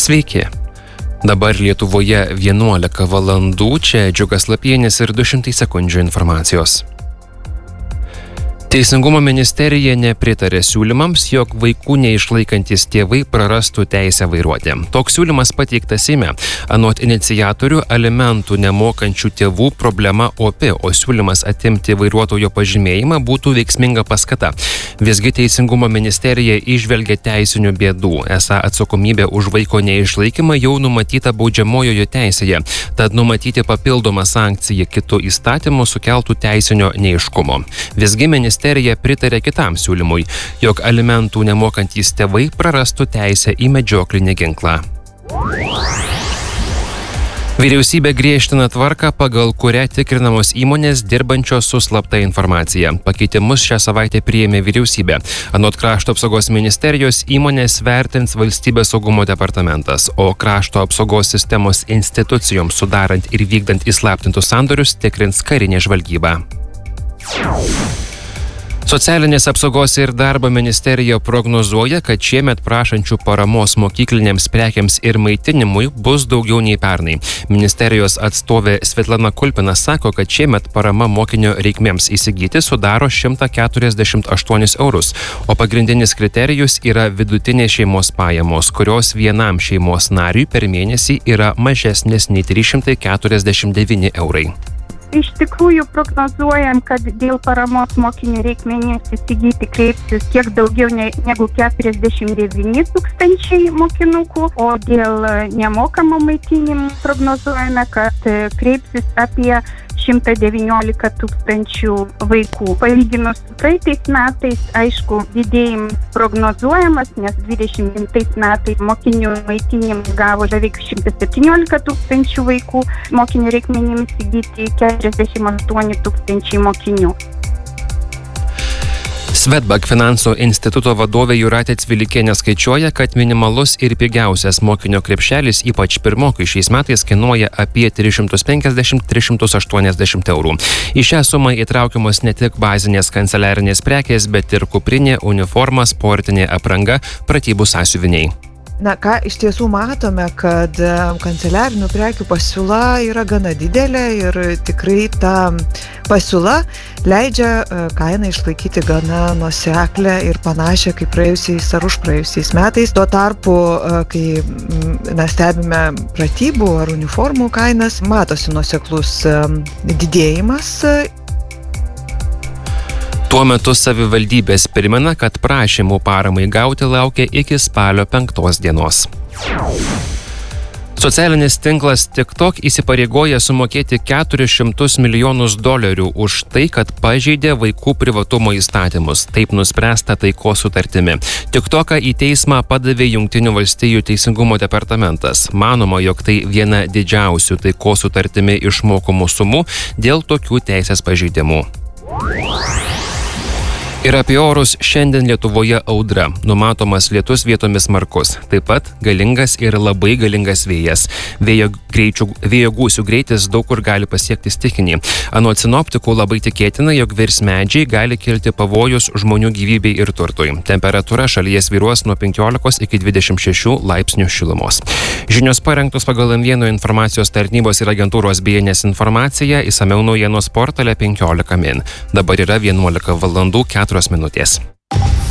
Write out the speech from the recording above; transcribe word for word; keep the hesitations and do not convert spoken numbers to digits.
Sveiki. Dabar Lietuvoje vienuolika valandų, čia Džiugas Lapienis ir du šimtai sekundžių informacijos. Teisingumo ministerija nepritarė siūlymams, jog vaikų neišlaikantis tėvai prarastų teisę vairuoti. Toks siūlymas pateiktas Seime. Anot iniciatorių, alimentų nemokančių tėvų problema opi, o siūlymas atimti vairuotojo pažymėjimą būtų veiksminga paskata. Visgi Teisingumo ministerija įžvelgia teisinių bėdų, esą atsakomybė už vaiko neišlaikymą jau numatyta baudžiamojoje teisėje, tad numatyti papildomą sankciją kitų įstatymų sukeltų teisinio neaiškumo. Visgi ministerija Ministerija pritarė kitam siūlymui, jog alimentų nemokantys tėvai prarastų teisę į medžioklinį ginklą. Vyriausybė griežtina tvarką, pagal kurią tikrinamos įmonės dirbančios su slapta informacija. Pakeitimus šią savaitę priėmė vyriausybė. Anot Krašto apsaugos ministerijos įmonės vertins Valstybės saugumo departamentas, o Krašto apsaugos sistemos institucijoms sudarant ir vykdant įslaptintus sandorius tikrins karinė žvalgyba. Socialinės apsaugos ir darbo ministerija prognozuoja, kad šiemet prašančių paramos mokyklinėms prekiams ir maitinimui bus daugiau nei pernai. Ministerijos atstovė Svetlana Kulpina sako, kad šiemet parama mokinio reikmėms įsigyti sudaro šimtą keturiasdešimt aštuonis eurus, o pagrindinis kriterijus yra vidutinės šeimos pajamos, kurios vienam šeimos nariui per mėnesį yra mažesnės nei trys šimtai keturiasdešimt devyni eurai. Iš tikrųjų prognozuojam, kad dėl paramos mokinių reikmenims įsigyti kreipsis kiek daugiau ne, negu keturiasdešimt devyni tūkstančiai mokinukų, o dėl nemokamo maitinimo prognozuojame, kad kreipsis apie šimtas devyniolika tūkstančių vaikų. Palyginus su praeitais metais, aišku, didėjimas prognozuojamas, nes dvidešimt devintais metais mokinių maitinimą gavo beveik šimtas septyniolika tūkstančių vaikų, mokinių reikmenims įsigyti keturiasdešimt aštuoni tūkstančiai mokinių. Swedbank finansų instituto vadovė Jūratė Cvilikienė skaičiuoja, kad minimalus ir pigiausias mokinio krepšelis, ypač pirmokui, šiais metais kainuoja apie tris šimtus penkiasdešimt iki tris šimtus aštuoniasdešimt eurų. Į šią sumą įtraukiamos ne tik bazinės kanceliarinės prekės, bet ir kuprinė, uniforma, sportinė apranga, pratybų sąsiuviniai. Na ką, iš tiesų matome, kad kanceliarinių prekių pasiūla yra gana didelė ir tikrai ta pasiūla leidžia kainą išlaikyti gana nuoseklę ir panašią kaip praėjusiais ar užpraėjusiais metais. Tuo tarpu, kai mes stebime pratybų ar uniformų kainas, matosi nuoseklus didėjimas. Tuo metu savivaldybės primena, kad prašymų paramai gauti laukia iki spalio penktos dienos. Socialinis tinklas TikTok įsipareigoja sumokėti keturis šimtus milijonus dolerių už tai, kad pažeidė vaikų privatumo įstatymus. Taip nuspręsta taikos sutartimi. TikToką į teismą padavė Jungtinių valstijų teisingumo departamentas. Manoma, jog tai viena didžiausių taikos sutartimi išmokomų sumų dėl tokių teisės pažeidimų. Ir apie orus šiandien Lietuvoje audra. Numatomas lietus vietomis smarkus. Taip pat galingas ir labai galingas vėjas. Vėjo, greičių, vėjo gūsių greitis daug kur gali pasiekti stichinį. Anot sinoptikų labai tikėtina, jog virs medžiai gali kilti pavojus žmonių gyvybei ir turtui. Temperatūra šalyje svyruos nuo penkiolikos iki dvidešimt šešių laipsnių šilumos. Žinios parengtos pagal M vienas informacijos tarnybos ir agentūros B N S informaciją, išsamiau naujienos portale penkiolika min. Dabar yra vienuolika valandų keturios minutės.